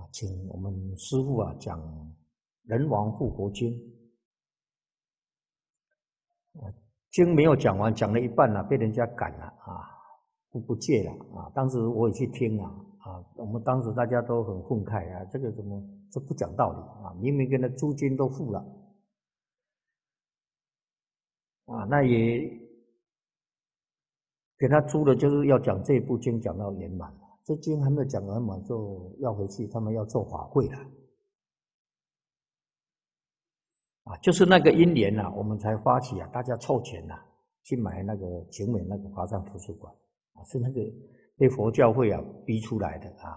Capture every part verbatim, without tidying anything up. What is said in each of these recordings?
啊，请我们师父啊讲《人王护国经》。啊，经没有讲完，讲了一半了、啊，被人家赶了啊，不不借了啊。当时我也去听啊，啊，我们当时大家都很愤慨啊，这个怎么这不讲道理啊？明明跟那租金都付了啊，那也给他租的就是要讲这部经讲到圆满了，这经还没有讲完满就要回去，他们要做法会了。啊，就是那个因缘啊，我们才发起啊，大家凑钱呐、啊，去买那个景美那个华藏图书馆啊，是那个被佛教会啊逼出来的啊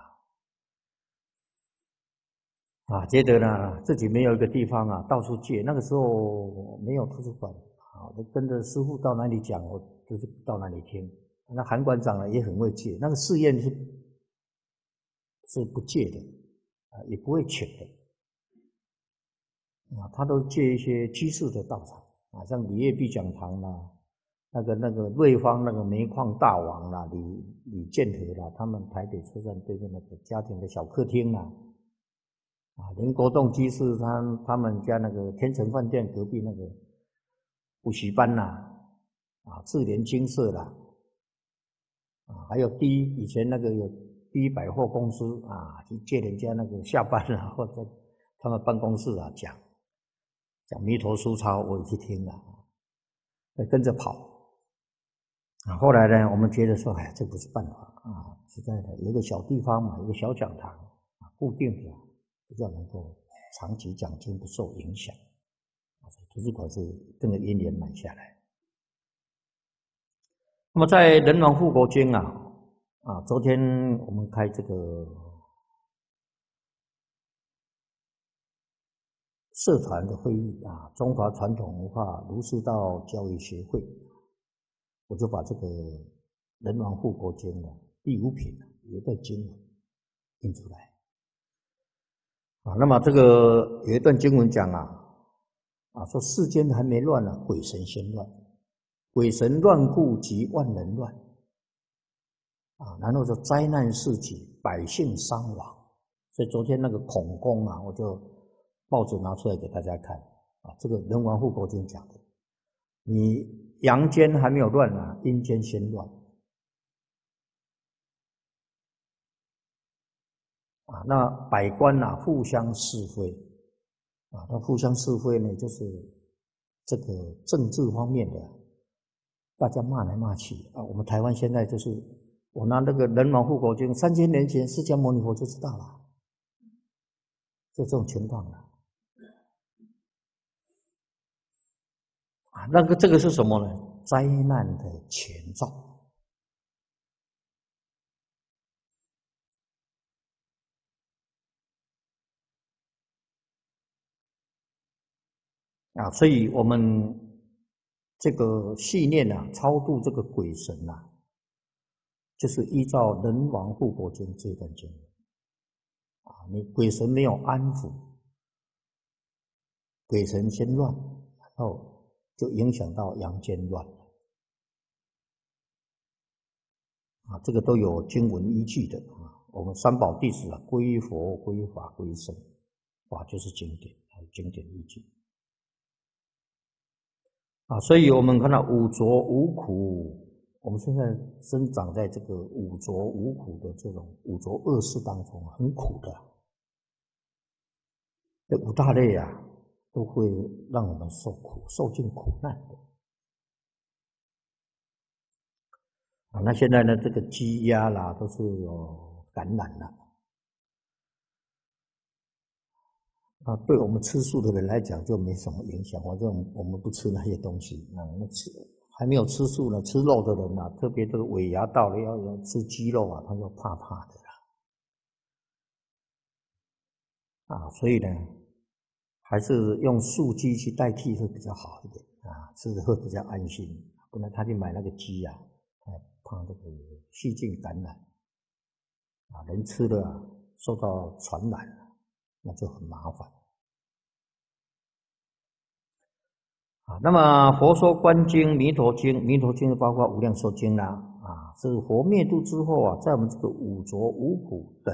啊，接着呢自己没有一个地方啊，到处借。那个时候没有图书馆啊，我跟着师父到哪里讲，我就是到哪里听。那韩馆长呢也很会借，那个寺院是是不借的啊，也不会请的。啊，他都借一些居士的道场啊，像李业必讲堂啦，那个那个瑞芳那个煤矿大王啦，李李建和啦，他们台北车站对面那个家庭的小客厅啦，啊，林国栋居士他他们家那个天成饭店隔壁那个补习班啦，啊，智联精舍啦，啊，还有第一以前那个有第一百货公司啊，去借人家那个下班了或者他们办公室啊讲。讲弥陀书抄，我也去听了，跟着跑啊。后来呢，我们觉得说，哎，这不是办法啊，实在的，有一个小地方嘛，有个小讲堂啊，固定的，比较能够长期讲经不受影响。图书馆是跟着因缘买下来。那么在《人王护国经》啊，啊，昨天我们开这个社团的会议啊，中华传统文化儒释道教育协会，我就把这个《人王护国经》的第五品有一段经文印出来啊。那么这个有一段经文讲啊，啊说世间还没乱呢、啊，鬼神先乱，鬼神乱故即万人乱啊。然后说灾难四起，百姓伤亡。所以昨天那个孔公啊，我就报纸拿出来给大家看啊，这个《人王护国经》讲的，你阳间还没有乱啊，阴间先乱啊。那百官啊互相是非啊，那互相是非呢，就是这个政治方面的，大家骂来骂去啊。我们台湾现在就是，我拿那个《人王护国经》，三千年前释迦牟尼佛就知道了，就这种情况了。啊，那个这个是什么呢？灾难的前兆啊，所以我们这个系念啊，超度这个鬼神啊，就是依照《人王护国经》这段经文啊，你鬼神没有安抚，鬼神先乱，然后就影响到阳间乱了啊，这个都有经文依据的啊。我们三宝弟子啊，归佛、归法、归僧，法就是经典，经典依据啊。所以我们看到五浊五苦，我们现在生长在这个五浊五苦的这种五浊恶世当中，很苦的。这五大类啊，都会让我们受苦，受尽苦难的。啊，那现在呢，这个鸡鸭啦都是有感染了。啊，对我们吃素的人来讲就没什么影响，反正我们不吃那些东西。啊，那吃还没有吃素呢，吃肉的人啊，特别这个尾牙到了要要吃鸡肉啊，他就怕怕的啦。啊，所以呢，还是用素鸡去代替会比较好一点啊，吃的会比较安心。不然他去买那个鸡呀、啊，怕这个细菌感染啊，人吃了、啊、受到传染，那就很麻烦。啊，那么佛说观经、弥陀经，弥陀经包括无量寿经啦，啊，是佛灭度之后啊，在我们这个五浊五苦等